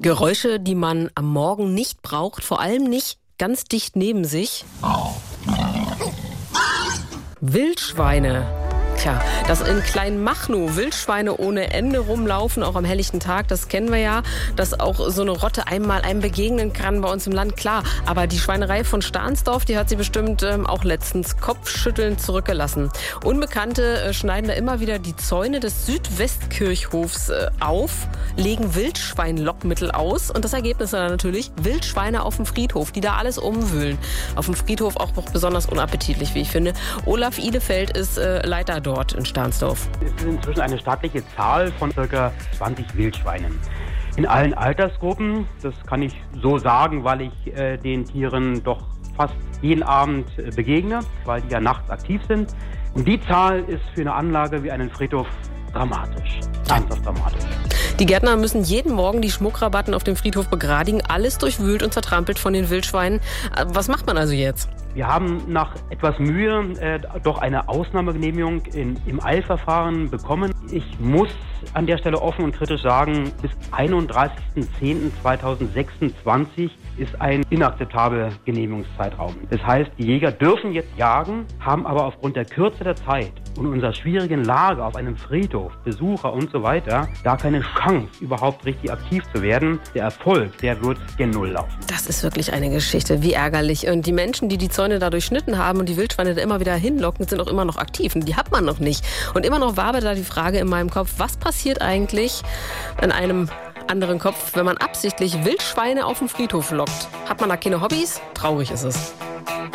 Geräusche, die man am Morgen nicht braucht, vor allem nicht ganz dicht neben sich. Wildschweine. Tja, dass in Kleinmachnow Wildschweine ohne Ende rumlaufen, auch am helllichten Tag, das kennen wir ja. Dass auch so eine Rotte einmal einem begegnen kann bei uns im Land, klar. Aber die Schweinerei von Stahnsdorf, die hat sie bestimmt auch letztens kopfschüttelnd zurückgelassen. Unbekannte schneiden da immer wieder die Zäune des Südwestkirchhofs auf, legen Wildschweinlockmittel aus. Und das Ergebnis dann natürlich Wildschweine auf dem Friedhof, die da alles umwühlen. Auf dem Friedhof auch besonders unappetitlich, wie ich finde. Olaf Ihlefeld ist Leiter dort in Stahnsdorf. Es ist inzwischen eine stattliche Zahl von ca. 20 Wildschweinen. In allen Altersgruppen, das kann ich so sagen, weil ich den Tieren doch fast jeden Abend begegne, weil die ja nachts aktiv sind. Und die Zahl ist für eine Anlage wie einen Friedhof dramatisch. Ernsthaft dramatisch. Die Gärtner müssen jeden Morgen die Schmuckrabatten auf dem Friedhof begradigen. Alles durchwühlt und zertrampelt von den Wildschweinen. Was macht man also jetzt? Wir haben nach etwas Mühe doch eine Ausnahmegenehmigung im Eilverfahren bekommen. Ich muss an der Stelle offen und kritisch sagen, bis 31.10.2026 ist ein inakzeptabler Genehmigungszeitraum. Das heißt, die Jäger dürfen jetzt jagen, haben aber aufgrund der Kürze der Zeit und unserer schwierigen Lage auf einem Friedhof, Besucher und so weiter, da keine Chance, überhaupt richtig aktiv zu werden. Der Erfolg, der wird gen Null laufen. Das ist wirklich eine Geschichte, wie ärgerlich. Und die Menschen, die Zäune da durchschnitten haben und die Wildschweine da immer wieder hinlocken, sind auch immer noch aktiv. Und die hat man noch nicht. Und immer noch wabert da die Frage in meinem Kopf, was passiert eigentlich in einem anderen Kopf, wenn man absichtlich Wildschweine auf dem Friedhof lockt? Hat man da keine Hobbys? Traurig ist es.